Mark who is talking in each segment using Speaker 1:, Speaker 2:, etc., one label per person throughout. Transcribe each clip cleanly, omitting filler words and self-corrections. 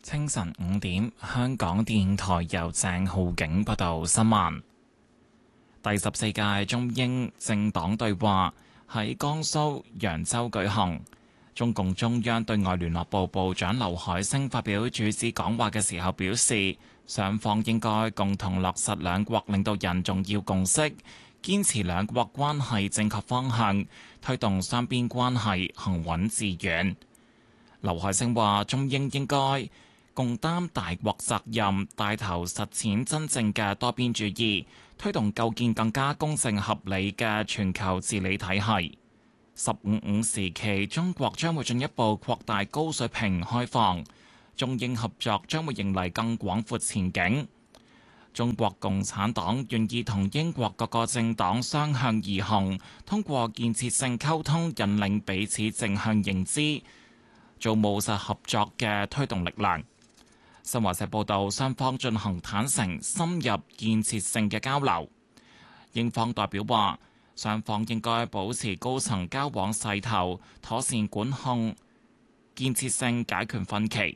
Speaker 1: 清晨5點，香港電台由鄭浩景報道新聞。第14屆中英政黨對話喺江蘇揚州舉行。中共中央對外聯絡部部長劉海星發表主旨講話嘅時候表示，雙方應該共同落實兩國領導人重要共識，堅持兩國關係正確方向，推動雙邊關係行穩致遠。劉海星話：中英應該共擔大國責任，帶頭實踐真正嘅多邊主義，推動構建更加公正合理嘅全球治理體系。15+5時期，中國將會進一步擴大高水平開放，中英合作將會迎嚟更廣闊前景。中國共產黨願意同英國各個政黨相向而行，通過建設性溝通引領彼此正向認知，做務實合作嘅推動力量。新華社報道，雙方進行坦誠、深入、建設性嘅交流。英方代表話，雙方應該保持高層交往勢頭，妥善管控，建設性解決分歧。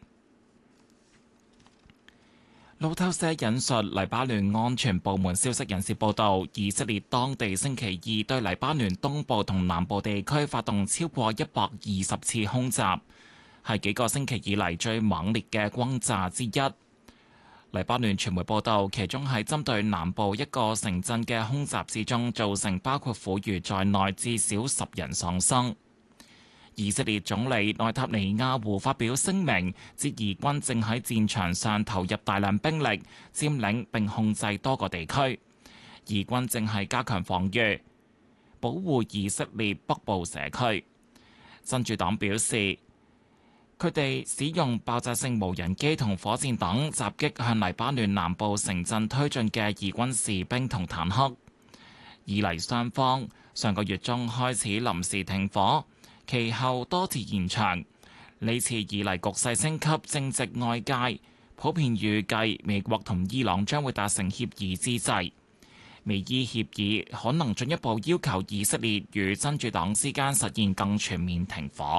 Speaker 1: 路透社引述黎巴嫩安全部門消息人士報道，以色列當地星期二對黎巴嫩東部同南部地區發動超過120次空襲，係幾個星期以嚟最猛烈嘅轟炸之一。黎巴嫩傳媒報道，其中係針對南部一個城鎮嘅空襲之中，造成包括婦孺在內至少10人喪生。以色列總理內塔尼亞胡發表聲明，指以軍正喺戰場上投入大量兵力，佔領並控制多個地區。以軍正係加強防禦，保護以色列北部社區。真主黨表示，佢哋使用爆炸性無人機同火箭等襲擊向黎巴嫩南部城鎮推進嘅以軍士兵同坦克。以黎雙方上個月中開始臨時停火，其後多次延長。呢次以黎局勢升級，正值外界普遍預計美國同伊朗將會達成協議之際，美伊協議可能進一步要求以色列與真主黨之間實現更全面停火。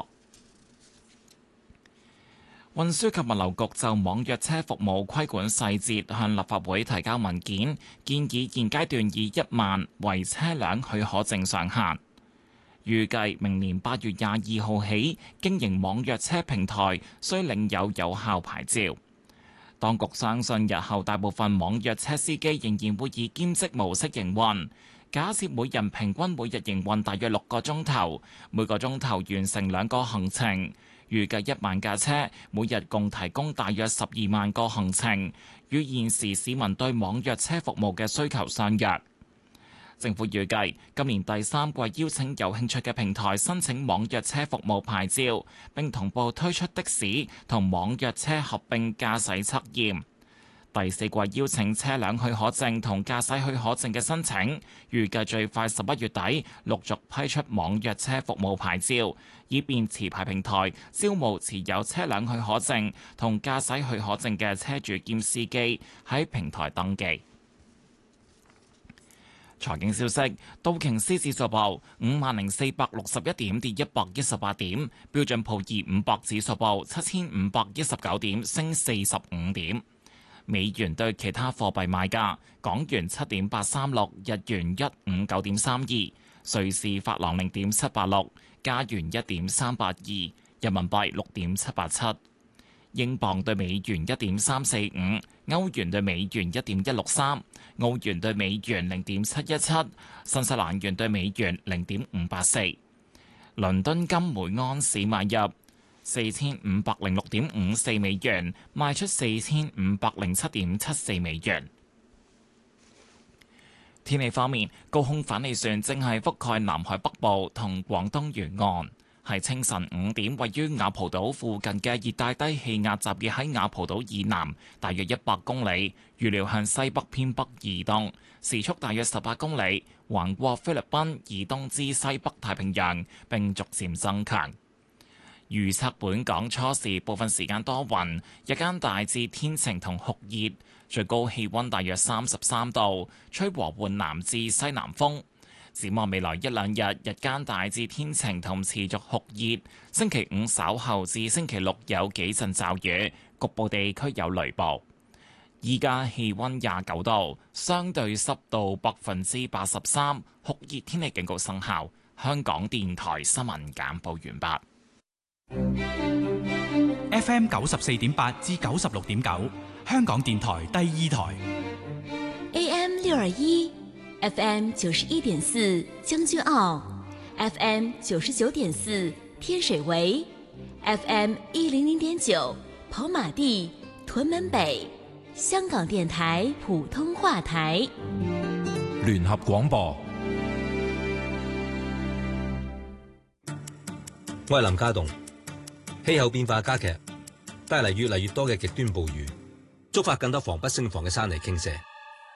Speaker 1: 運輸及物流局就網約車服務規管細節向立法會提交文件，建議現階段以1萬為車輛許可證上限。預計明年8月22號起，經營網約車平台需領有有效牌照。當局相信日後大部分網約車司機仍然會以兼職模式營運。假設每人平均每日營運大約6個鐘頭，每個鐘頭完成2個行程。預計1萬架車每日共提供大約12萬個行程，與現時市民對網約車服務嘅需求相若。政府預計今年第3季邀請有興趣嘅平台申請網約車服務牌照，並同步推出的士同網約車合併駕駛測驗。第4季邀請車輛許可證同駕駛許可證嘅申請，預計最快11月底陸續批出網約車服務牌照，以便持牌平台招募持有車輛許可證同駕駛許可證嘅車主兼司機喺平台登記。財經消息，道瓊斯指數報50,461點，跌118點；標準普爾500指數報7,519點，升45點。美元對其他貨幣賣價：港元7.836，日元159.32，瑞士法郎0.786，加元1.382，人民幣6.787，英鎊對美元1.345，歐元對美元1.163，澳元對美元0.717，新西蘭元對美元0.584。倫敦金每安士買入4506.54美元，賣出4507.74美元。天氣方面，高空反氣旋正係覆蓋南海北部同廣東沿岸。係清晨5點，位於雅蒲島附近嘅熱帶低氣壓集結喺雅蒲島以南大約100公里，預料向西北偏北移動，時速大約18公里，橫過菲律賓以東至西北太平洋，並逐漸增強。預測本港初時部分時間多雲，日間大致天晴同酷熱，最高氣溫大約33度，吹和緩南至西南風。 展望未來一兩日，日間大致天晴同持續酷熱。星期五稍後至星期六有幾陣驟雨，局部地區有雷暴。依家氣溫29度，相對濕度83%，酷熱天氣警告生效。香港電台新聞簡報完畢。
Speaker 2: FM 94.8至96.9，香港電台第二台。
Speaker 3: AM 621。FM 91.4將軍澳 ，FM 99.4天水圍 ，FM 100.9跑馬地屯門北，香港電台普通話台。
Speaker 4: 聯合廣播。
Speaker 5: 我係林家棟。氣候變化加劇，帶嚟越嚟越多嘅極端暴雨，觸發更多防不勝防嘅山泥傾瀉。